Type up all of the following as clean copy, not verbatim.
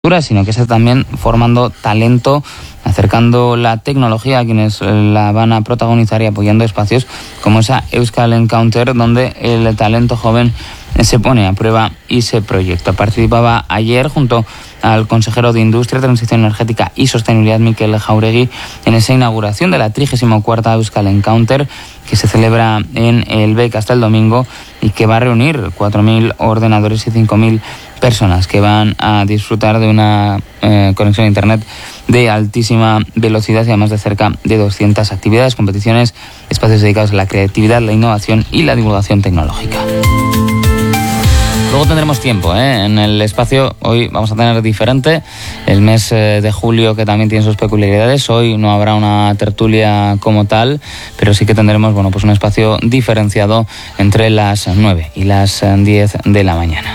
sino que está también formando talento, acercando la tecnología a quienes la van a protagonizar y apoyando espacios como esa Euskal Encounter, donde el talento joven se pone a prueba y se proyecta. Participaba ayer junto al consejero de Industria, Transición Energética y Sostenibilidad, Mikel Jauregui, en esa inauguración de la 34ª Euskal Encounter, que se celebra en el BEC hasta el domingo y que va a reunir 4.000 ordenadores y 5.000 personas que van a disfrutar de una conexión a Internet de altísima velocidad y además de cerca de 200 actividades, competiciones, espacios dedicados a la creatividad, la innovación y la divulgación tecnológica. Luego tendremos tiempo, en el espacio. Hoy vamos a tener diferente el mes de julio, que también tiene sus peculiaridades. Hoy no habrá una tertulia como tal, pero sí que tendremos un espacio diferenciado entre las 9 y las 10 de la mañana.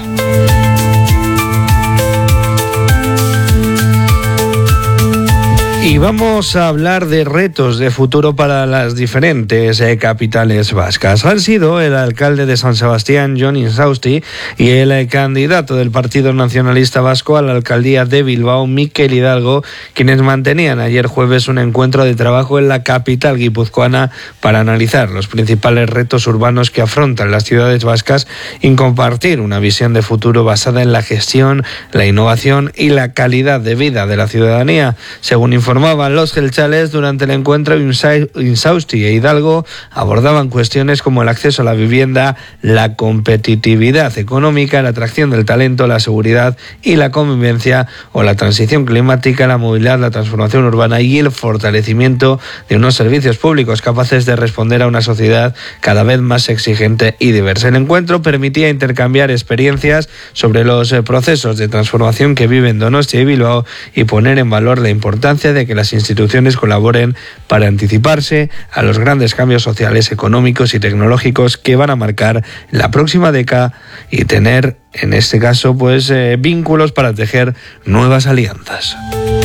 Y vamos a hablar de retos de futuro para las diferentes capitales vascas. Han sido el alcalde de San Sebastián, Jon Insausti, y el candidato del Partido Nacionalista Vasco a la alcaldía de Bilbao, Mikel Hidalgo, quienes mantenían ayer jueves un encuentro de trabajo en la capital guipuzcoana para analizar los principales retos urbanos que afrontan las ciudades vascas y compartir una visión de futuro basada en la gestión, la innovación y la calidad de vida de la ciudadanía. Según informaban los gelchales, durante el encuentro, Insausti e Hidalgo abordaban cuestiones como el acceso a la vivienda, la competitividad económica, la atracción del talento, la seguridad y la convivencia, o la transición climática, la movilidad, la transformación urbana y el fortalecimiento de unos servicios públicos capaces de responder a una sociedad cada vez más exigente y diversa. El encuentro permitía intercambiar experiencias sobre los procesos de transformación que viven Donostia y Bilbao y poner en valor la importancia de que las instituciones colaboren para anticiparse a los grandes cambios sociales, económicos y tecnológicos que van a marcar la próxima década y tener, en este caso, vínculos para tejer nuevas alianzas.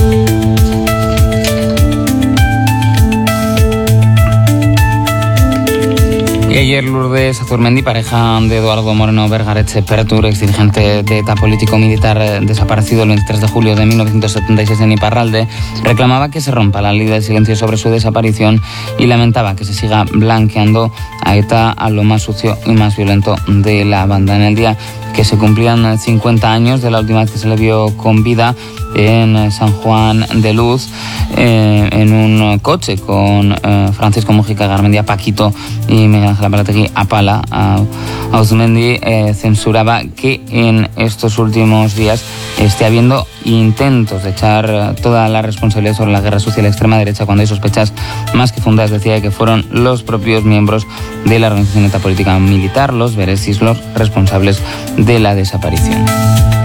Y ayer Lourdes Azurmendi, pareja de Eduardo Moreno Bergaretxe Pertur, exdirigente de ETA político-militar desaparecido el 23 de julio de 1976 en Iparralde, reclamaba que se rompa la ley del silencio sobre su desaparición y lamentaba que se siga blanqueando a ETA, a lo más sucio y más violento de la banda. En el día que se cumplían 50 años de la última vez que se le vio con vida en San Juan de Luz, en un coche con Francisco Mujica Garmendia, Paquito y Miguel Ángel Apalategui Apala, Azurmendi censuraba que en estos últimos días esté habiendo intentos de echar toda la responsabilidad sobre la guerra sucia y la extrema derecha, cuando hay sospechas más que fundadas. Decía que fueron los propios miembros de la organización ETA política militar, los Beresis, los responsables de la desaparición.